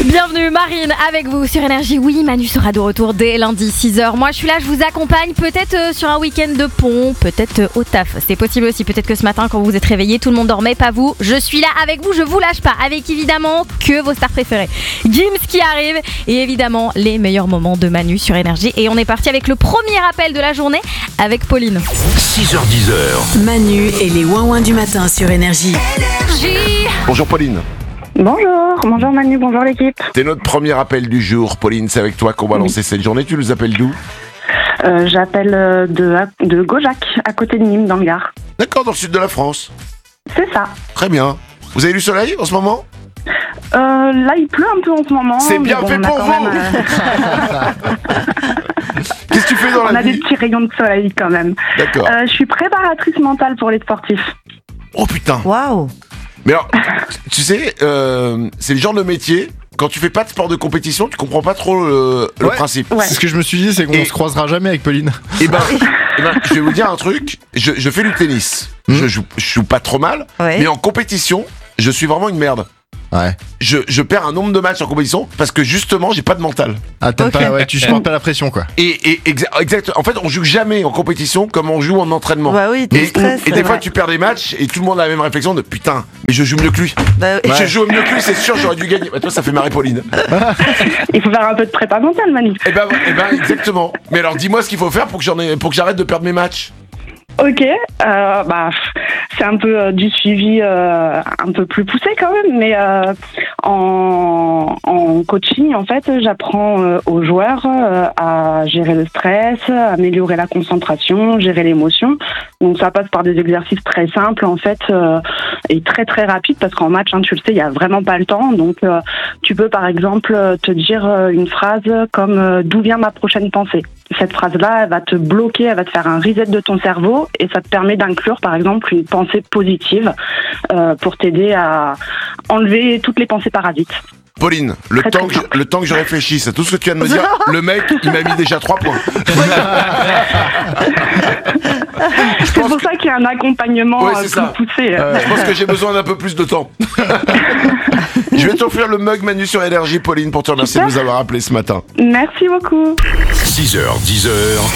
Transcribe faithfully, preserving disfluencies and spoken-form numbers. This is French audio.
Bienvenue Marine avec vous sur Énergie. Oui, Manu sera de retour dès lundi six heures. Moi je suis là, je vous accompagne peut-être euh, sur un week-end de pont, peut-être euh, au taf. C'est possible aussi, peut-être que ce matin quand vous vous êtes réveillés, tout le monde dormait, pas vous. Je suis là avec vous, je vous lâche pas. Avec évidemment que vos stars préférées. Gims qui arrive et évidemment les meilleurs moments de Manu sur Énergie. Et on est parti avec le premier appel de la journée avec Pauline. six heures dix heures. Manu et les ouin-ouin du matin sur Énergie. Énergie. Bonjour Pauline. Bonjour, bonjour Manu, bonjour l'équipe. C'est notre premier appel du jour. Pauline, c'est avec toi qu'on va Oui. lancer cette journée. Tu nous appelles d'où ? Euh, j'appelle euh, de, de Gaujac, à côté de Nîmes, dans le Gard. D'accord, dans le sud de la France. C'est ça. Très bien. Vous avez du soleil en ce moment ? Euh, là, il pleut un peu en ce moment. C'est mais bien bon, fait on a pour quand vous. même, euh, Qu'est-ce que tu fais dans On la a des vie ? petits rayons de soleil quand même. D'accord. Euh, je suis préparatrice mentale pour les sportifs. Oh putain. Waouh. Mais alors, tu sais, euh, c'est le genre de métier, quand tu fais pas de sport de compétition, tu comprends pas trop le, le Ouais. principe. Ouais. C'est ce que je me suis dit, c'est qu'on Et- se croisera jamais avec Pauline. Et ben, eh ben, je vais vous dire un truc, je, je fais du tennis. Hmm. Je, joue, je joue pas trop mal, Ouais. mais en compétition, je suis vraiment une merde. Ouais. Je, je perds un nombre de matchs en compétition parce que justement, j'ai pas de mental. Ah, t'aimes Ok. pas, ouais, tu supportes pas la pression, quoi. Et, et exa- exact. En fait, on joue jamais en compétition comme on joue en entraînement. Bah oui, et, tu stresses. et des fois, ouais. tu perds des matchs et tout le monde a la même réflexion de putain, mais je joue mieux que lui. Bah, Et ouais. Je joue mieux que lui, c'est sûr, j'aurais dû gagner. Bah, toi, ça fait marrer Pauline. Il faut faire un peu de prépa mentale, Manu. Et ben, eh ben, exactement. Mais alors, dis-moi ce qu'il faut faire pour que j'en ai, pour que j'arrête de perdre mes matchs. Ok, euh, bah, c'est un peu euh, du suivi euh, un peu plus poussé quand même, mais euh, en, en coaching, en fait, j'apprends euh, aux joueurs euh, à gérer le stress, à améliorer la concentration, gérer l'émotion. Donc ça passe par des exercices très simples, en fait, euh, et très très rapides, parce qu'en match, hein, tu le sais, il y a vraiment pas le temps. Donc euh, tu peux par exemple te dire euh, une phrase comme euh, « D'où vient ma prochaine pensée ?» Cette phrase-là, elle va te bloquer, elle va te faire un reset de ton cerveau et ça te permet d'inclure, par exemple, une pensée positive euh, pour t'aider à enlever toutes les pensées parasites. Pauline, le Très, temps, très que je, simple. le temps que je réfléchisse à tout ce que tu viens de me dire, le mec, il m'a mis déjà trois points. C'est pour que... ça qu'il y a un accompagnement Ouais, euh, c'est plus ça. poussé. Euh, je pense que j'ai besoin d'un peu plus de temps. Je vais t'offrir le mug Manu sur Énergie, Pauline, pour te remercier Super. de nous avoir appelé ce matin. Merci beaucoup. six heures dix heures.